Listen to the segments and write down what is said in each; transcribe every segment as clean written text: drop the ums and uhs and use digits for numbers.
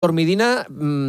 dormidina,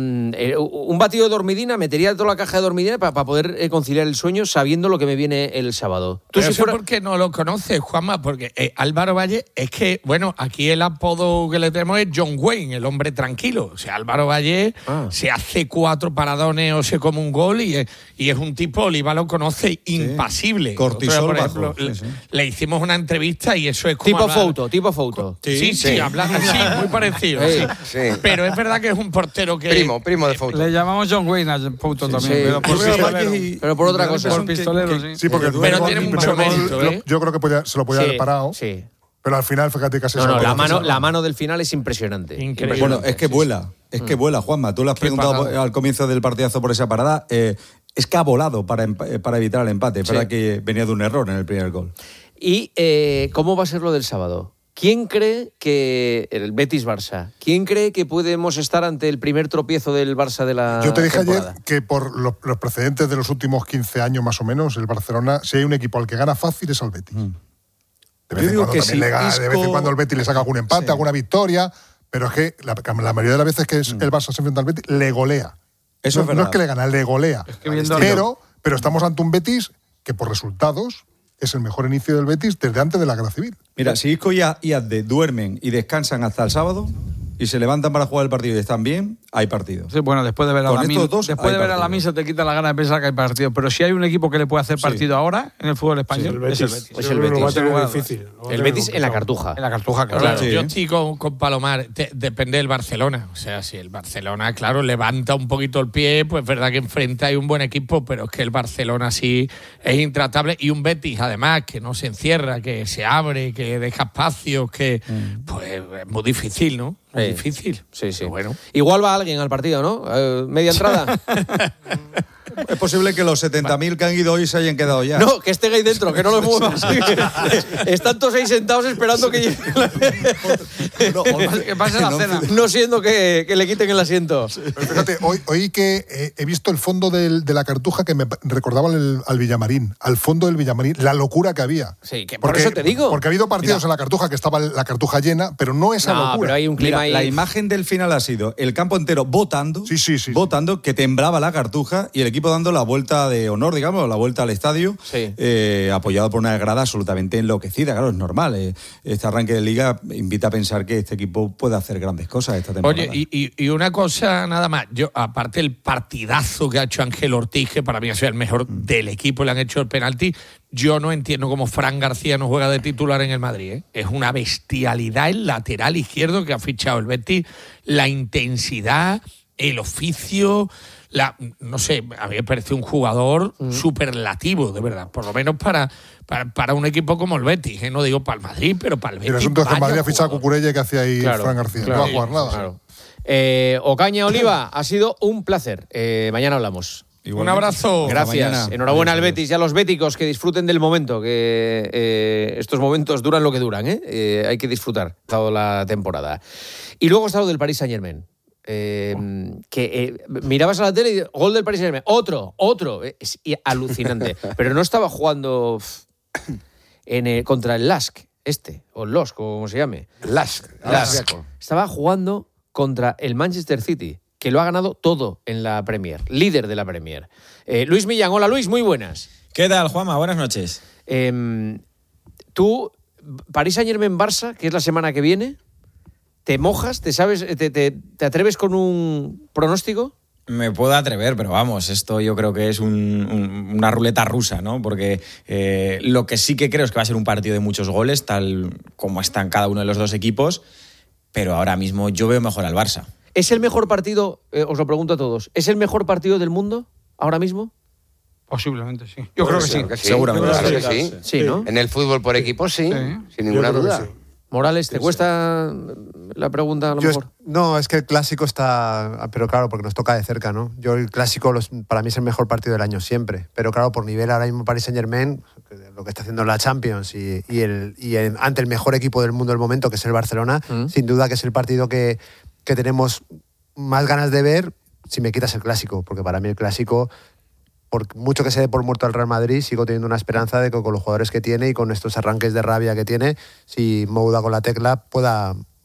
un batido de dormidina, metería toda la caja de dormidina para poder conciliar el sueño sabiendo lo que me viene el sábado. Pero eso ¿por qué no lo conoces, Juanma? Porque Álvaro Valle es que, bueno, aquí el apodo que le tenemos es John Wayne, el hombre tranquilo. O sea, Álvaro Valle se hace 4 paradones o se come un gol y es un tipo, Oliva lo conoce, impasible. Cortisol, por ejemplo, le hicimos una entrevista y eso es como tipo foto. Sí, habla así, muy parecido. Sí. Pero es verdad que es un portero que... Primo de Fouto. Le llamamos John Wayne a Fouto también. Sí. Pero por otra cosa. Por pistolero, sí. Sí, porque pero tiene mucho mérito, ¿eh? Yo creo que se lo podía haber parado. Sí. Pero al final, fíjate, casi la mano del final es impresionante. Increíble. Bueno, es que vuela. Es que vuela, Juanma. Tú le has preguntado al comienzo del partidazo por esa parada. Es que ha volado para evitar el empate. Para que venía de un error en el primer gol. ¿Y cómo va a ser lo del sábado? ¿Quién cree que el Betis-Barça? ¿Quién cree que podemos estar ante el primer tropiezo del Barça de la Yo te dije temporada? ayer que por los precedentes de los últimos 15 años más o menos, el Barcelona, si hay un equipo al que gana fácil es al Betis. De vez en cuando también le gana, de vez en cuando el Betis le saca algún empate, alguna victoria, pero es que la mayoría de las veces que el Barça se enfrenta al Betis, le golea. Eso es verdad. No es que le gana, le golea. Es que pero estamos ante un Betis que por resultados es el mejor inicio del Betis desde antes de la guerra civil. Mira, si Isco y Adde duermen y descansan hasta el sábado y se levantan para jugar el partido y están bien, hay partido. Sí, bueno, después de ver a la misa te quita la gana de pensar que hay partido. Pero si hay un equipo que le puede hacer partido ahora en el fútbol español, es el Betis. Es el Betis. Va a tener difícil. El Betis en la Cartuja. En la Cartuja, claro. Sí. Yo estoy con Palomar, depende del Barcelona. O sea, si el Barcelona, claro, levanta un poquito el pie, pues es verdad que enfrente hay un buen equipo, pero es que el Barcelona sí es intratable. Y un Betis, además, que no se encierra, que se abre, que deja espacios, que pues es muy difícil, ¿no? Muy difícil. Sí. Pero bueno. Igual va alguien al partido, ¿no? Media entrada. Es posible que los 70.000 que han ido hoy se hayan quedado ya. No, que esté ahí dentro, que no lo muevas. Están todos ahí sentados esperando que llegue. Que pase la cena. No siendo que le quiten el asiento. Pero fíjate, hoy que he visto el fondo de la Cartuja que me recordaba al Villamarín, al fondo del Villamarín, la locura que había. Sí, que por eso te digo. Porque ha habido partidos en la Cartuja que estaba la Cartuja llena, pero no esa locura. Pero hay un clima ahí. La imagen del final ha sido el campo entero votando, que temblaba la Cartuja y el equipo dando la vuelta de honor, digamos, la vuelta al estadio, apoyado por una grada absolutamente enloquecida. Claro, es normal. Este arranque de Liga invita a pensar que este equipo puede hacer grandes cosas esta temporada. Oye, y una cosa nada más. Yo, aparte del partidazo que ha hecho Ángel Ortiz, que para mí ha sido el mejor del equipo, le han hecho el penalti, yo no entiendo cómo Fran García no juega de titular en el Madrid, ¿eh? Es una bestialidad el lateral izquierdo que ha fichado el Betis, la intensidad, el oficio... no sé, a mí me parece un jugador superlativo, de verdad, por lo menos para un equipo como el Betis, no digo para el Madrid, pero para el Betis. El asunto es que el Madrid ha fichado a Cucurella, que hacía ahí Fran García, no va a jugar nada. Claro. Ocaña, Oliva, ha sido un placer. Mañana hablamos. Un abrazo. Gracias. Enhorabuena al Betis y a los béticos, que disfruten del momento, que estos momentos duran lo que duran, hay que disfrutar toda la temporada. Y luego está lo del Paris Saint-Germain. Mirabas a la tele y gol del Paris Saint-Germain, otro, es alucinante. Pero no estaba jugando contra el Lask, o el Losk, como se llame. Lask. Estaba jugando contra el Manchester City, que lo ha ganado todo en la Premier, líder de la Premier. Luis Millán, hola Luis, muy buenas. ¿Qué tal, Juanma? Buenas noches. Tú, Paris Saint-Germain-Barça, que es la semana que viene, ¿te mojas? ¿Te atreves con un pronóstico? Me puedo atrever, pero vamos, esto yo creo que es una ruleta rusa, ¿no? Porque lo que sí que creo es que va a ser un partido de muchos goles, tal como están cada uno de los dos equipos, pero ahora mismo yo veo mejor al Barça. ¿Es el mejor partido, os lo pregunto a todos, ¿es el mejor partido del mundo ahora mismo? Posiblemente sí. Yo creo que sí. Seguramente. Claro que sí. Sí, ¿no? En el fútbol por equipos sí, sin ninguna duda. Morales, ¿te cuesta la pregunta a lo mejor? No, es que el clásico está... Pero claro, porque nos toca de cerca, ¿no? Yo el clásico para mí es el mejor partido del año siempre. Pero claro, por nivel ahora mismo Paris Saint-Germain, lo que está haciendo en la Champions ante el mejor equipo del mundo del momento, que es el Barcelona, sin duda que es el partido que tenemos más ganas de ver si me quitas el clásico. Porque para mí el clásico... Por mucho que se dé por muerto al Real Madrid, sigo teniendo una esperanza de que con los jugadores que tiene y con estos arranques de rabia que tiene, si Mou da con la tecla, pueda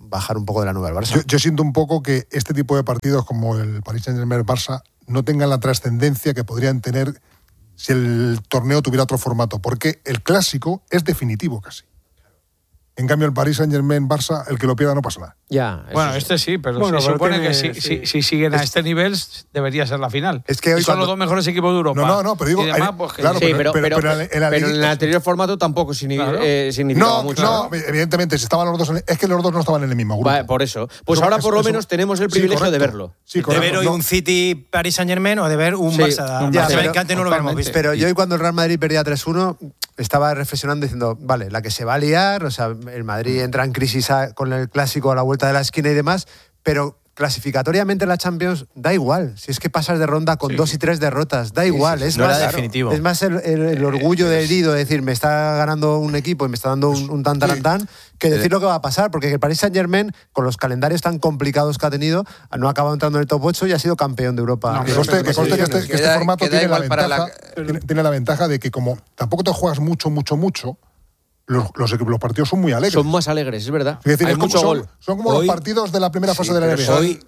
bajar un poco de la nube al Barça. Yo siento un poco que este tipo de partidos como el Paris Saint-Germain-Barça no tengan la trascendencia que podrían tener si el torneo tuviera otro formato, porque el clásico es definitivo casi. En cambio, el Paris Saint-Germain-Barça, el que lo pierda no pasa nada. Ya, bueno, este sí, pero se supone que si siguen a este nivel debería ser la final. Es que hoy son los dos mejores equipos de Europa. No, pero digo... Demás, pues, claro, sí, pero en el anterior formato tampoco significaba mucho. No, evidentemente, si estaban los dos... Es que los dos no estaban en el mismo grupo. Vale, por eso. Pues ahora por lo menos tenemos el privilegio de verlo. Sí, de ver hoy un City-Paris Saint-Germain o de ver un Barça. Que antes no lo habíamos visto. Pero yo hoy cuando el Real Madrid perdía 3-1 estaba reflexionando diciendo, vale, la que se va a liar, o sea, el Madrid entra en crisis con el clásico a la vuelta de la esquina y demás, pero clasificatoriamente en la Champions da igual. Si es que pasas de ronda con 2 y 3 derrotas, da igual. Es no más, era definitivo. Es más el orgullo de herido de decir, me está ganando un equipo y me está dando un tan, que decir lo que va a pasar, porque el Paris Saint-Germain, con los calendarios tan complicados que ha tenido, no ha acabado entrando en el top 8 y ha sido campeón de Europa. Que conste que este formato tiene la ventaja de que como tampoco te juegas mucho, los partidos son muy alegres. Son más alegres, es verdad. Es decir, hay mucho gol. Son como los partidos de la primera fase de la NBA. Hoy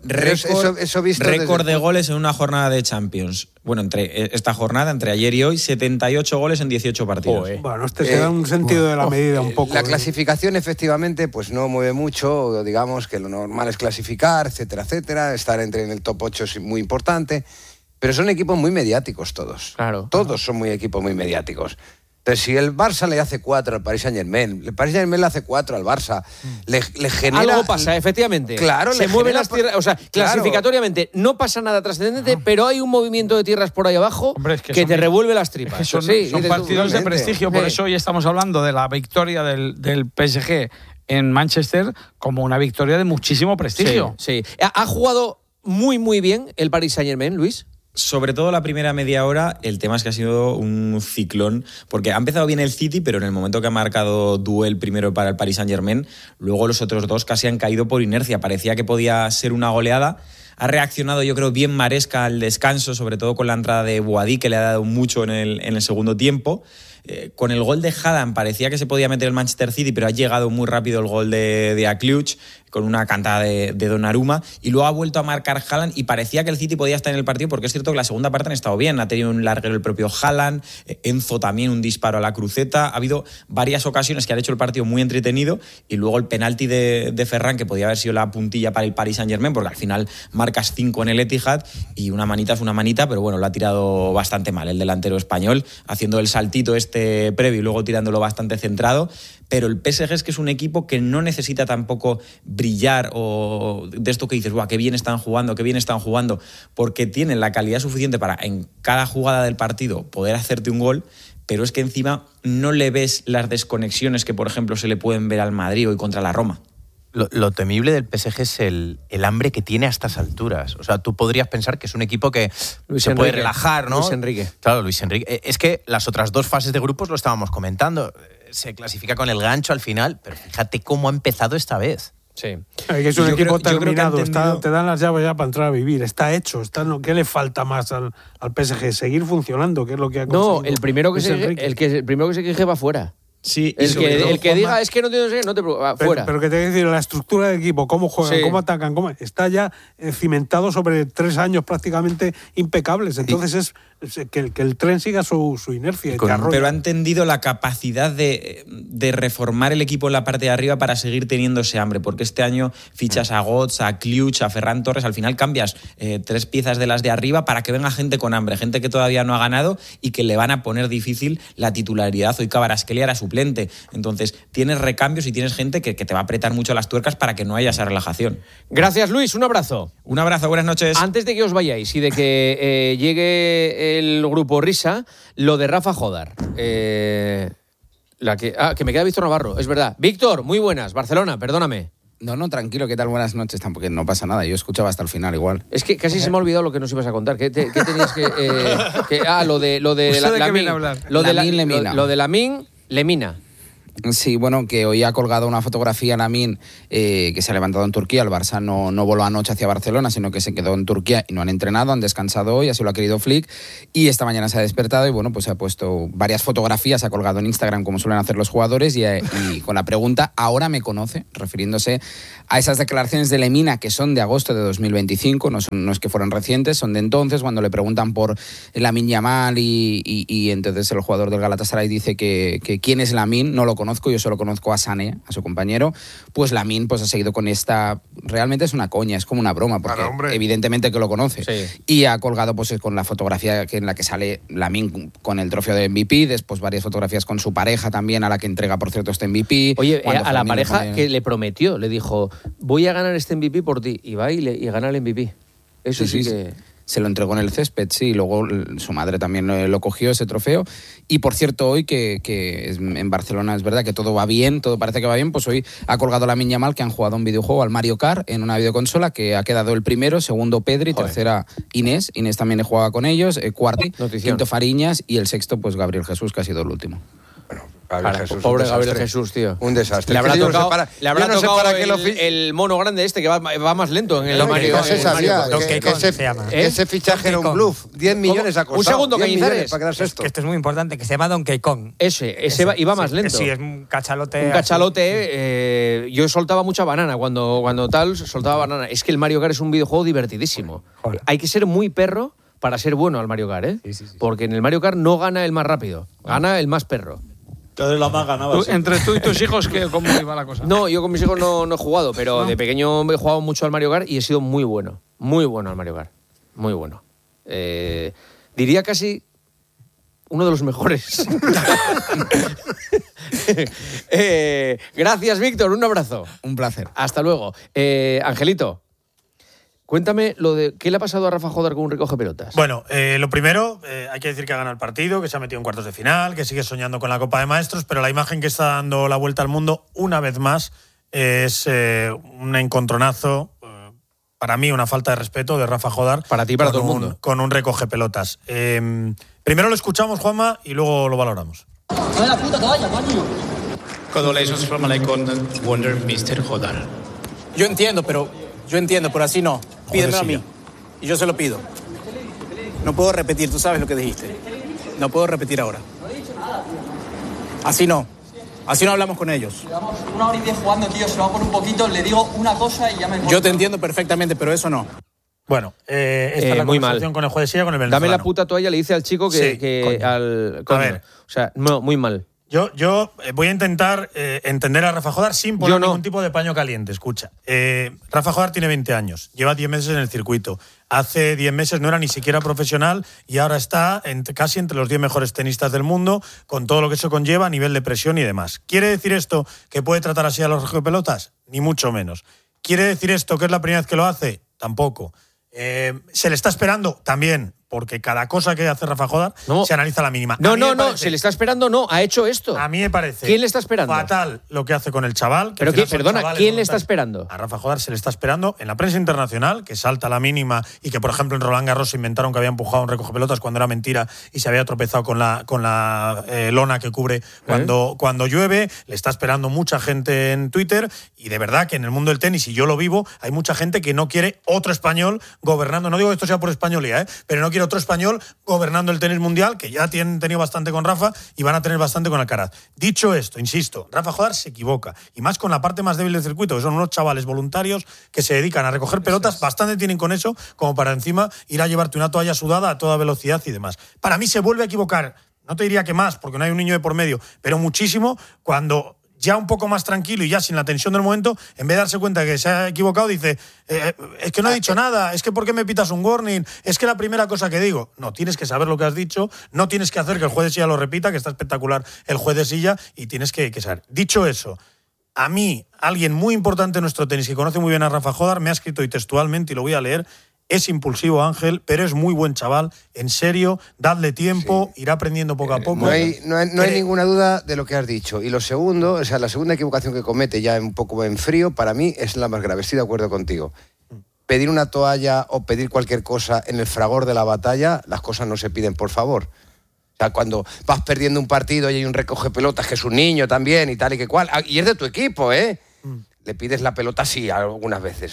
récord de goles en una jornada de Champions. Bueno, entre esta jornada, entre ayer y hoy, 78 goles en 18 partidos. Bueno, se da un sentido de la medida un poco. La clasificación, efectivamente, pues no mueve mucho. Digamos que lo normal es clasificar, etcétera, etcétera. Estar en el top 8 es muy importante. Pero son equipos muy mediáticos todos. Claro. Todos son equipos muy mediáticos. Entonces, si el Barça le hace 4 al Paris Saint-Germain, el Paris Saint-Germain le hace 4 al Barça, le genera... Algo pasa, efectivamente. Claro, se mueven las tierras... O sea, clasificatoriamente no pasa nada trascendente, pero hay un movimiento de tierras por ahí abajo que te revuelve las tripas. Son partidos de prestigio, por eso hoy estamos hablando de la victoria del PSG en Manchester como una victoria de muchísimo prestigio. Sí. ¿Ha jugado muy bien el Paris Saint-Germain, Luis? Sobre todo la primera media hora, el tema es que ha sido un ciclón, porque ha empezado bien el City, pero en el momento que ha marcado duel primero para el Paris Saint-Germain, luego los otros dos casi han caído por inercia. Parecía que podía ser una goleada. Ha reaccionado, yo creo, bien Maresca al descanso, sobre todo con la entrada de Boadí, que le ha dado mucho en el segundo tiempo. Con el gol de Haaland parecía que se podía meter el Manchester City, pero ha llegado muy rápido el gol de Akliuch, con una cantada de Donnarumma, y luego ha vuelto a marcar Haaland y parecía que el City podía estar en el partido, porque es cierto que la segunda parte han estado bien, ha tenido un larguero el propio Haaland, Enzo también un disparo a la cruceta, ha habido varias ocasiones que han hecho el partido muy entretenido, y luego el penalti de Ferran, que podía haber sido la puntilla para el Paris Saint-Germain, porque al final marcas 5 en el Etihad, y una manita es una manita, pero bueno, lo ha tirado bastante mal el delantero español, haciendo el saltito previo y luego tirándolo bastante centrado. Pero el PSG es que es un equipo que no necesita tampoco brillar o de esto que dices, ¡guau, qué bien están jugando, porque tienen la calidad suficiente para en cada jugada del partido poder hacerte un gol, pero es que encima no le ves las desconexiones que, por ejemplo, se le pueden ver al Madrid hoy contra la Roma. Lo temible del PSG es el hambre que tiene a estas alturas. O sea, tú podrías pensar que es un equipo que se puede relajar, ¿no? Luis Enrique. Claro, Luis Enrique. Es que las otras dos fases de grupos lo estábamos comentando. Se clasifica con el gancho al final, pero fíjate cómo ha empezado esta vez. Sí. Es un equipo terminado, te dan las llaves ya para entrar a vivir, está hecho, ¿qué le falta más al PSG? Seguir funcionando, que es lo que ha conseguido. No, el primero que se queje va fuera. Sí, el que diga es que no te preocupes, fuera. Pero que te decir, la estructura del equipo, cómo juegan, cómo atacan, está ya cimentado sobre 3 años prácticamente impecables. Entonces es que el tren siga su inercia. Pero ha entendido la capacidad de reformar el equipo en la parte de arriba para seguir teniendo ese hambre, porque este año fichas a Götze, a Kliuch, a Ferran Torres, al final cambias 3 piezas de las de arriba para que venga gente con hambre, gente que todavía no ha ganado y que le van a poner difícil la titularidad. Hoy Kvaratskhelia era suplente. Entonces, tienes recambios y tienes gente que te va a apretar mucho las tuercas para que no haya esa relajación. Gracias, Luis. Un abrazo. Un abrazo, buenas noches. Antes de que os vayáis y de que llegue el grupo Risa, lo de Rafa Jodar. Que me queda Víctor Navarro, es verdad. Víctor, muy buenas. Barcelona, perdóname. No, tranquilo, ¿qué tal? Buenas noches, tampoco no pasa nada, yo escuchaba hasta el final igual. Es que casi se me ha olvidado lo que nos ibas a contar. ¿Qué tenías lo de Lamine. Lo de Lamine Lemina. Sí, bueno, que hoy ha colgado una fotografía Lamine que se ha levantado en Turquía. El Barça no voló anoche hacia Barcelona, sino que se quedó en Turquía y no han entrenado, han descansado hoy, así lo ha querido Flick. Y esta mañana se ha despertado y bueno, pues se ha puesto varias fotografías, ha colgado en Instagram como suelen hacer los jugadores y con la pregunta, ¿ahora me conoce? Refiriéndose a esas declaraciones de Lemina que son de agosto de 2025, no es que fueran recientes, son de entonces, cuando le preguntan por Lamine Yamal y entonces el jugador del Galatasaray dice que quién es Lamine, no lo conozco, yo solo conozco a Sané, a su compañero. Pues Lamine pues ha seguido con esta, realmente es una coña, es como una broma, porque evidentemente que lo conoce. Sí. Y ha colgado pues con la fotografía en la que sale Lamine con el trofeo de MVP, después varias fotografías con su pareja también, a la que entrega por cierto este MVP. Oye, a la pareja que le prometió, le dijo, voy a ganar este MVP por ti, y va y gana el MVP. Eso sí que... Se lo entregó en el césped, sí, y luego su madre también lo cogió, ese trofeo. Y por cierto, hoy que en Barcelona es verdad que todo va bien, todo parece que va bien, pues hoy ha colgado Lamine Yamal que han jugado un videojuego al Mario Kart en una videoconsola, que ha quedado el primero, segundo Pedri, tercera Inés también jugaba con ellos, cuarto, quinto Fariñas y el sexto pues Gabriel Jesús, que ha sido el último. Jesús, pobre Gabriel Jesús, tío. Un desastre. Le habrá tocado el mono grande este que va más lento en el Mario. Ese fichaje era un bluff. 10 millones ha costado. Un segundo, Cañizares. Que esto es muy importante, que se llama Donkey Kong. Ese iba más lento. Sí, es un cachalote. Un cachalote. Yo soltaba mucha banana. Cuando tal, soltaba banana. Es que el Mario Kart es un videojuego divertidísimo. Joder. Hay que ser muy perro para ser bueno al Mario Kart, ¿eh? Sí. Porque en el Mario Kart no gana el más rápido, gana el más perro. La más ganaba. Entre tú y tus hijos, ¿cómo iba la cosa? No, yo con mis hijos no he jugado, pero de pequeño he jugado mucho al Mario Kart y he sido muy bueno al Mario Kart. Muy bueno. Diría casi uno de los mejores. Gracias, Víctor. Un abrazo. Un placer. Hasta luego. Angelito, cuéntame qué le ha pasado a Rafa Jodar con un recoge pelotas. Bueno, lo primero, hay que decir que ha ganado el partido, que se ha metido en cuartos de final, que sigue soñando con la Copa de Maestros, pero la imagen que está dando la vuelta al mundo una vez más es un encontronazo, para mí una falta de respeto de Rafa Jodar. Para ti y para todo el mundo. Con un recoge pelotas. Primero lo escuchamos, Juanma, y luego lo valoramos. ¡No la puta toalla, coño! Congratulations from an icon, Wonder Mr. Jodar. Yo entiendo, pero así no. Pídemelo a mí. Y yo se lo pido. No puedo repetir, tú sabes lo que dijiste. No puedo repetir ahora. Así no. Así no hablamos con ellos. Llevamos 1 hora y 10 jugando, tío. Se va por un poquito, le digo una cosa y ya me... Yo te entiendo perfectamente, pero eso no. Bueno, esta es la conversación con el juez de silla, con el venezolano. Dame la puta toalla, le dice al chico al... Coño. A ver. O sea, no, muy mal. Yo voy a intentar entender a Rafa Jodar sin poner ningún tipo de paño caliente. Escucha, Rafa Jodar tiene 20 años, lleva 10 meses en el circuito. Hace 10 meses no era ni siquiera profesional y ahora está casi entre los 10 mejores tenistas del mundo, con todo lo que eso conlleva a nivel de presión y demás. ¿Quiere decir esto que puede tratar así a los recogepelotas? Ni mucho menos. ¿Quiere decir esto que es la primera vez que lo hace? Tampoco. ¿Se le está esperando? También. Porque cada cosa que hace Rafa Jodar se analiza a la mínima. No, se le está esperando, ha hecho esto. A mí me parece. ¿Quién le está esperando? Fatal lo que hace con el chaval. Pero perdona, ¿quién le está esperando? A Rafa Jodar se le está esperando en la prensa internacional, que salta a la mínima y que, por ejemplo, en Roland Garros se inventaron que había empujado un recogepelotas cuando era mentira y se había tropezado con la lona que cubre cuando llueve. Le está esperando mucha gente en Twitter y de verdad que en el mundo del tenis, y yo lo vivo, hay mucha gente que no quiere otro español gobernando. No digo que esto sea por españolía, pero no quiere otro español gobernando el tenis mundial, que ya tienen tenido bastante con Rafa y van a tener bastante con Alcaraz. Dicho esto, insisto, Rafa Jodar se equivoca, y más con la parte más débil del circuito, que son unos chavales voluntarios que se dedican a recoger pelotas, bastante tienen con eso como para encima ir a llevarte una toalla sudada a toda velocidad y demás. Para mí se vuelve a equivocar, no te diría que más, porque no hay un niño de por medio, pero muchísimo, cuando ya un poco más tranquilo y ya sin la tensión del momento, en vez de darse cuenta que se ha equivocado, dice, es que no he dicho nada, es que ¿por qué me pitas un warning? Es que la primera cosa que digo. No, tienes que saber lo que has dicho, no tienes que hacer que el juez de silla lo repita, que está espectacular el juez de silla, y tienes que saber. Dicho eso, a mí, alguien muy importante en nuestro tenis, que conoce muy bien a Rafa Jodar, me ha escrito, y textualmente, y lo voy a leer: es impulsivo, Ángel, pero es muy buen chaval. En serio, dadle tiempo, irá aprendiendo poco a poco. No hay ninguna duda de lo que has dicho. Y lo segundo, o sea, la segunda equivocación que comete ya un poco en frío, para mí es la más grave. Estoy de acuerdo contigo. Pedir una toalla o pedir cualquier cosa en el fragor de la batalla, las cosas no se piden por favor. O sea, cuando vas perdiendo un partido y hay un recoge pelotas que es un niño también y tal y que cual, y es de tu equipo, le pides la pelota sí algunas veces,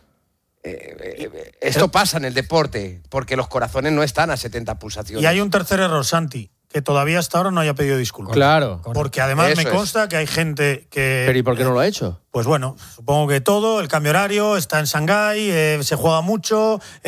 esto pasa en el deporte, porque los corazones no están a 70 pulsaciones. Y hay un tercer error, Santi, que todavía hasta ahora no haya pedido disculpas. Claro. Porque además Eso me consta que hay gente que... Pero ¿y por qué no lo ha hecho? Pues bueno, supongo que todo, el cambio horario, está en Shanghái, se juega mucho...